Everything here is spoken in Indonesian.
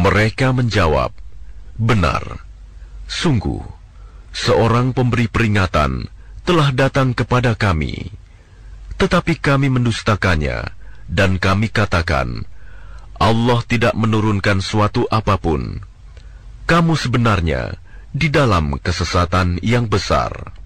Mereka menjawab, "Benar, sungguh, seorang pemberi peringatan telah datang kepada kami. Tetapi kami mendustakannya, dan kami katakan, Allah tidak menurunkan suatu apapun. Kamu sebenarnya di dalam kesesatan yang besar."